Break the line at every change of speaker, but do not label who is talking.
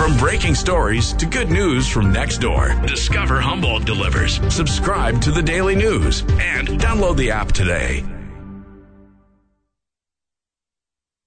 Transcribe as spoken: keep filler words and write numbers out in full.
From breaking stories to good news from next door, discover Humboldt delivers. Subscribe to the Daily News and download the app today.